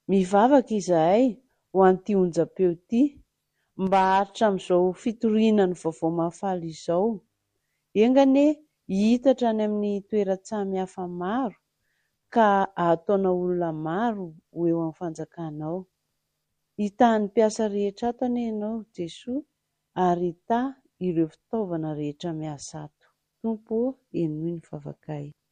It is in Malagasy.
Mivavaka izahay ho an'ity onjam-peo ity mba haritra amin'izao fitoriana ny vaovao mahafaly izao. Engane hitatra any amin'ny toeran-tsahafa maro ka ahataona olona maro ho eo amin'ny fanjakanao. Hitahan'ny mpiasa rehetra ato anie ianao Jesoa ary hita ireo fitaovana rehetra miasa ato. Tompo enoy ny vavakay.